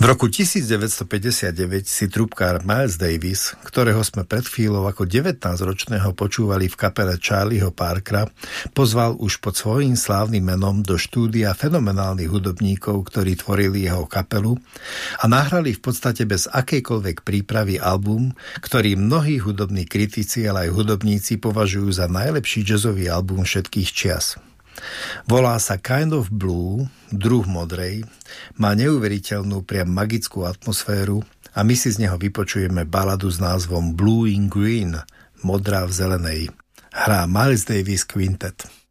V roku 1959 si trúbkár Miles Davis, ktorého sme pred chvíľou ako 19-ročného počúvali v kapele Charlieho Parkera, pozval už pod svojím slávnym menom do štúdia fenomenálnych hudobníkov, ktorí tvorili jeho kapelu a nahrali v podstate bez akejkoľvek prípravy album, ktorý mnohí hudobní kritici, ale aj hudobníci považujú za najlepší jazzový album všetkých čias. Volá sa Kind of Blue, druh modrej, má neuveriteľnú priam magickú atmosféru a my si z neho vypočujeme baladu s názvom Blue in Green, modrá v zelenej. Hrá Miles Davis Quintet.